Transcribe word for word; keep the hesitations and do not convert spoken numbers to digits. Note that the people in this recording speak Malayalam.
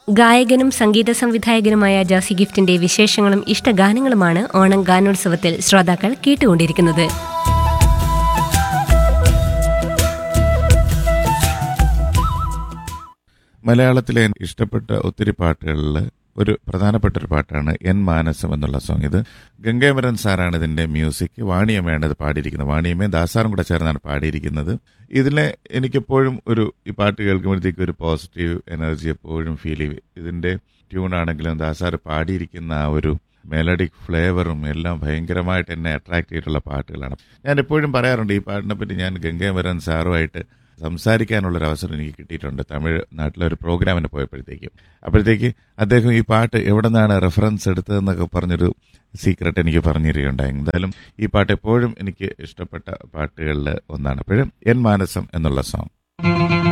ഗായകനും സംഗീത സംവിധായകനുമായ ജാസി ഗിഫ്റ്റിന്റെ വിശേഷങ്ങളും ഇഷ്ടഗാനങ്ങളുമാണ് ഓണം ഗാനോത്സവത്തിൽ ശ്രോതാക്കൾ കേട്ടുകൊണ്ടിരിക്കുന്നത്. മലയാളത്തിലെ ഇഷ്ടപ്പെട്ട ഒത്തിരി പാട്ടുകളിൽ ഒരു പ്രധാനപ്പെട്ട ഒരു പാട്ടാണ് എൻ മാനസം എന്നുള്ള സോങ്. ഇത് ഗംഗാമരൻ സാറാണ് ഇതിന്റെ മ്യൂസിക്. വാണിയമ്മയാണ് ഇത് പാടിയിരിക്കുന്നത്. വാണിയമ്മയും ദാസാറും കൂടെ ചേർന്നാണ് പാടിയിരിക്കുന്നത്. ഇതിലെ എനിക്കെപ്പോഴും ഒരു ഈ പാട്ട് കേൾക്കുമ്പോഴത്തേക്കും ഒരു പോസിറ്റീവ് എനർജി എപ്പോഴും ഫീൽ ചെയ്യും. ഇതിന്റെ ട്യൂണാണെങ്കിലും ദാസാർ പാടിയിരിക്കുന്ന ആ ഒരു മെലഡിക് ഫ്ലേവറും എല്ലാം ഭയങ്കരമായിട്ട് എന്നെ അട്രാക്ട് ചെയ്തിട്ടുള്ള പാട്ടുകളാണ്. ഞാൻ എപ്പോഴും പറയാറുണ്ട്, ഈ പാട്ടിനെ പറ്റി ഞാൻ ഗംഗാമരൻ സാറുമായിട്ട് സംസാരിക്കാനുള്ളൊരു അവസരം എനിക്ക് കിട്ടിയിട്ടുണ്ട് തമിഴ് നാട്ടിലെ ഒരു പ്രോഗ്രാമിന് പോയപ്പോഴത്തേക്കും. അപ്പോഴത്തേക്ക് അദ്ദേഹം ഈ പാട്ട് എവിടെ നിന്നാണ് റെഫറൻസ് എടുത്തതെന്നൊക്കെ പറഞ്ഞൊരു സീക്രട്ട് എനിക്ക് പറഞ്ഞു തരികയുണ്ടായി. എന്തായാലും ഈ പാട്ട് എപ്പോഴും എനിക്ക് ഇഷ്ടപ്പെട്ട പാട്ടുകളിൽ ഒന്നാണ്. അപ്പോഴും എൻ മാനസം എന്നുള്ള സോങ്.